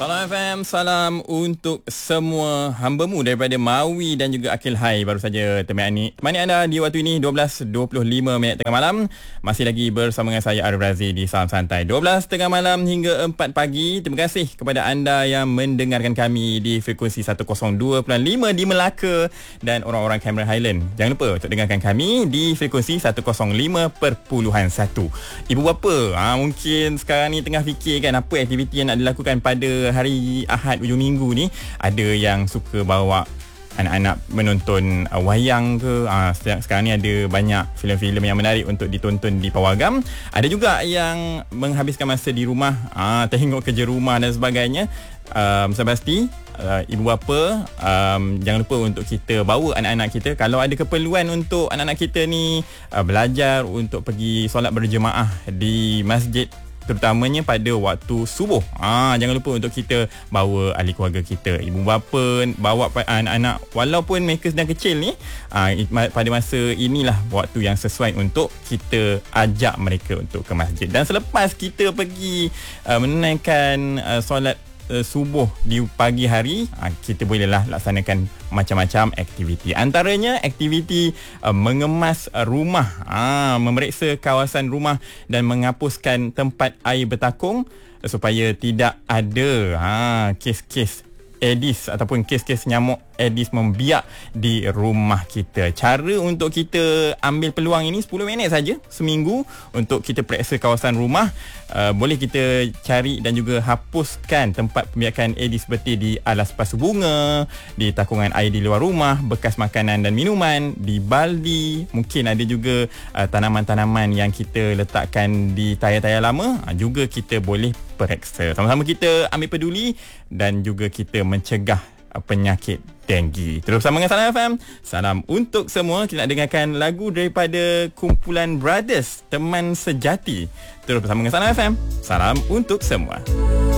Salam FM, salam untuk semua hamba-Mu daripada Maui dan juga Akil Hai. Baru saja temani anda di waktu ini 12.25 tengah malam. Masih lagi bersama dengan saya Arif Razi di Salam Santai 12 tengah malam hingga 4 pagi. Terima kasih kepada anda yang mendengarkan kami di frekuensi 102.5 di Melaka dan orang-orang Cameron Highland. Jangan lupa untuk dengarkan kami di frekuensi 105.1. Ibu bapa, mungkin sekarang ni tengah fikir kan apa aktiviti yang nak dilakukan pada hari Ahad hujung minggu ni. Ada yang suka bawa anak-anak menonton wayang ke. Sekarang ni ada banyak filem-filem yang menarik untuk ditonton di pawagam. Ada juga yang menghabiskan masa di rumah, tengok kerja rumah dan sebagainya. Pasti ibu bapa, jangan lupa untuk kita bawa anak-anak kita. Kalau ada keperluan untuk anak-anak kita ni belajar untuk pergi solat berjemaah di masjid, terutamanya pada waktu subuh, jangan lupa untuk kita bawa ahli keluarga kita, ibu bapa, bawa anak-anak walaupun mereka sedang kecil ni. Pada masa inilah waktu yang sesuai untuk kita ajak mereka untuk ke masjid. Dan selepas kita pergi menunaikan solat subuh di pagi hari, kita bolehlah laksanakan macam-macam aktiviti. Antaranya aktiviti mengemas rumah, memeriksa kawasan rumah dan menghapuskan tempat air bertakung supaya tidak ada kes-kes Aedes ataupun kes-kes nyamuk Aedes membiak di rumah kita. Cara untuk kita ambil peluang ini 10 minit saja seminggu untuk kita periksa kawasan rumah. Boleh kita cari dan juga hapuskan tempat pembiakan Aedes seperti di alas pasu bunga, di takungan air di luar rumah, bekas makanan dan minuman, di baldi. Mungkin ada juga tanaman-tanaman yang kita letakkan di tayar-tayar lama, juga kita boleh periksa. Sama-sama kita ambil peduli dan juga kita mencegah penyakit denggi. Terus bersama dengan Salam FM. Salam untuk semua. Kita nak dengarkan lagu daripada kumpulan Brothers, Teman Sejati. Terus bersama dengan Salam FM. Salam untuk semua.